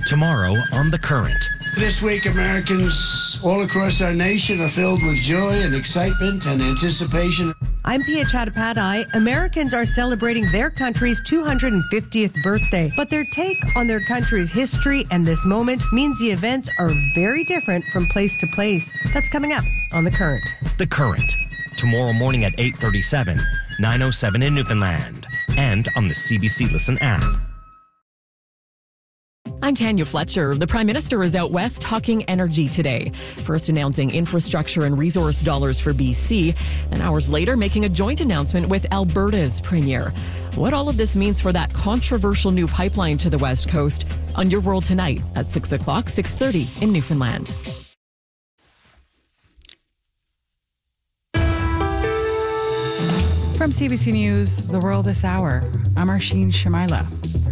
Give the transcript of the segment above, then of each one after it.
Tomorrow on The Current. This week, Americans all across our nation are filled with joy and excitement and anticipation. I'm Pia Chattopadhyay. Americans are celebrating their country's 250th birthday, but their take on their country's history and this moment means the events are very different from place to place. That's coming up on The Current. The Current. Tomorrow morning at 8:37, 9:07 in Newfoundland, and on the CBC Listen app. I'm Tanya Fletcher. The Prime Minister is out west talking energy today. First announcing infrastructure and resource dollars for BC, and hours later making a joint announcement with Alberta's Premier. What all of this means for that controversial new pipeline to the West Coast on Your World Tonight at 6 o'clock, 6:30 in Newfoundland. From CBC News, The World This Hour, I'm Arsheen Shamila.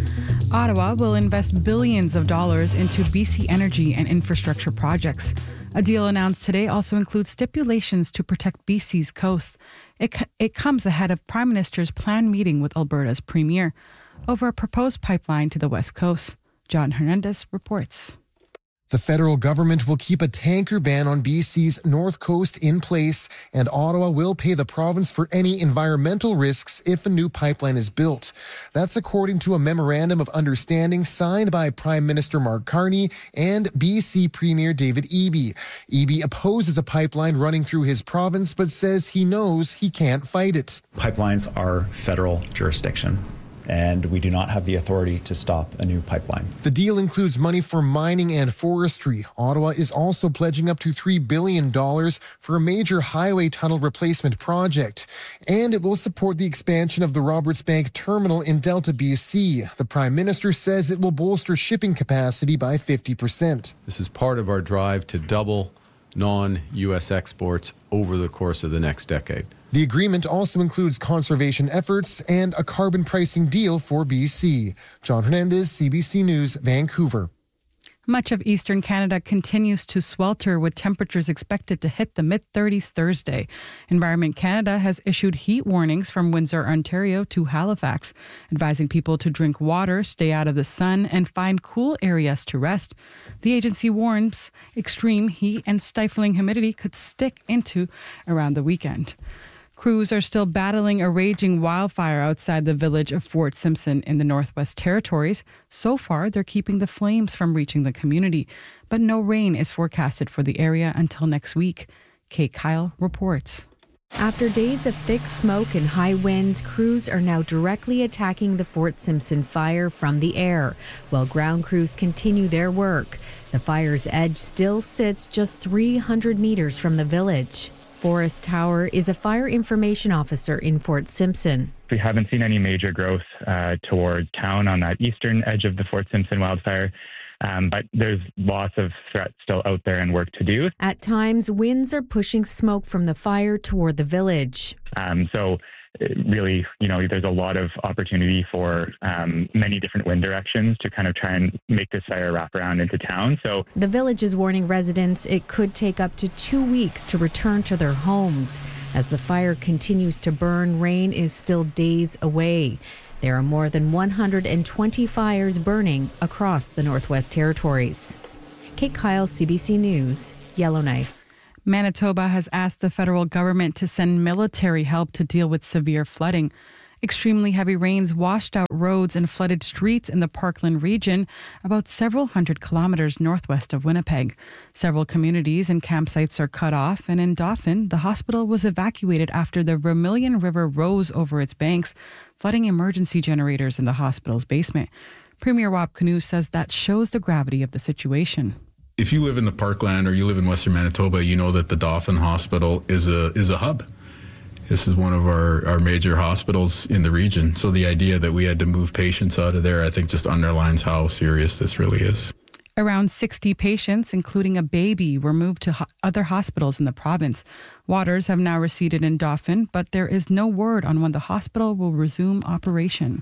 Ottawa will invest billions of dollars into BC energy and infrastructure projects. A deal announced today also includes stipulations to protect BC's coast. It comes ahead of Prime Minister's planned meeting with Alberta's Premier over a proposed pipeline to the West Coast. John Hernandez reports. The federal government will keep a tanker ban on BC's north coast in place, and Ottawa will pay the province for any environmental risks if a new pipeline is built. That's according to a memorandum of understanding signed by Prime Minister Mark Carney and BC Premier David Eby. Eby opposes a pipeline running through his province, but says he knows he can't fight it. Pipelines are federal jurisdiction, and we do not have the authority to stop a new pipeline. The deal includes money for mining and forestry. Ottawa is also pledging up to $3 billion for a major highway tunnel replacement project. And it will support the expansion of the Roberts Bank terminal in Delta, BC. The Prime Minister says it will bolster shipping capacity by 50%. This is part of our drive to double non-U.S. exports over the course of the next decade. The agreement also includes conservation efforts and a carbon pricing deal for BC. John Hernandez, CBC News, Vancouver. Much of eastern Canada continues to swelter with temperatures expected to hit the mid-30s Thursday. Environment Canada has issued heat warnings from Windsor, Ontario to Halifax, advising people to drink water, stay out of the sun, and find cool areas to rest. The agency warns extreme heat and stifling humidity could stick into around the weekend. Crews are still battling a raging wildfire outside the village of Fort Simpson in the Northwest Territories. So far, they're keeping the flames from reaching the community, but no rain is forecasted for the area until next week. Kate Kyle reports. After days of thick smoke and high winds, crews are now directly attacking the Fort Simpson fire from the air, while ground crews continue their work. The fire's edge still sits just 300 meters from the village. Forrest Tower is a fire information officer in Fort Simpson. We haven't seen any major growth toward town on that eastern edge of the Fort Simpson wildfire, but there's lots of threats still out there and work to do. At times, winds are pushing smoke from the fire toward the village. So really, there's a lot of opportunity for many different wind directions to kind of try and make this fire wrap around into town. So the village is warning residents it could take up to 2 weeks to return to their homes. As the fire continues to burn, rain is still days away. There are more than 120 fires burning across the Northwest Territories. Kate Kyle, CBC News, Yellowknife. Manitoba has asked the federal government to send military help to deal with severe flooding. Extremely heavy rains washed out roads and flooded streets in the Parkland region, about several hundred kilometers northwest of Winnipeg. Several communities and campsites are cut off, and in Dauphin, the hospital was evacuated after the Vermilion River rose over its banks, flooding emergency generators in the hospital's basement. Premier Wap Kinew says that shows the gravity of the situation. If you live in the Parkland or you live in Western Manitoba, you know that the Dauphin Hospital is a hub. This is one of our major hospitals in the region. So the idea that we had to move patients out of there, I think just underlines how serious this really is. Around 60 patients, including a baby, were moved to other hospitals in the province. Waters have now receded in Dauphin, but there is no word on when the hospital will resume operation.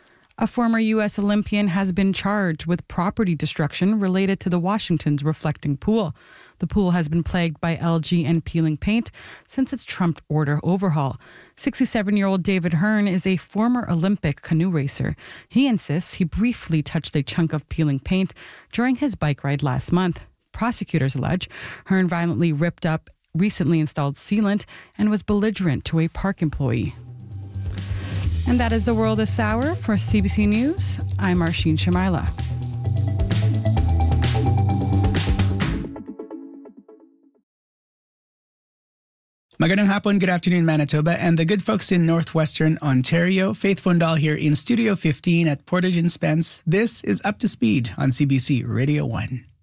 A former U.S. Olympian has been charged with property destruction related to the Washington's Reflecting Pool. The pool has been plagued by algae and peeling paint since its Trump order overhaul. 67-year-old David Hearn is a former Olympic canoe racer. He insists he briefly touched a chunk of peeling paint during his bike ride last month. Prosecutors allege Hearn violently ripped up recently installed sealant and was belligerent to a park employee. And that is the world this hour. For CBC News, I'm Arsheen Shamila. Magandang hapon, good afternoon, Manitoba, and the good folks in northwestern Ontario. Faith Fundal here in Studio 15 at Portage and Spence. This is Up to Speed on CBC Radio 1.